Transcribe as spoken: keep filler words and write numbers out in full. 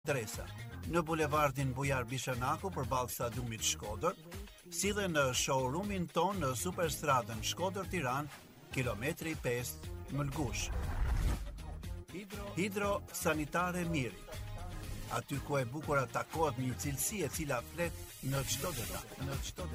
Dresa, në bulevardin Bujar Bishanaku përballë stadiumit Shkodër, si dhe në showroomin ton në Superstradën Shkodër Tiranë, kilometri pesë, Mëlgush. Hidro Sanitare Miri. Aty ku e bukura takohet një cilësi e cila flet në çdo detaj, në çdo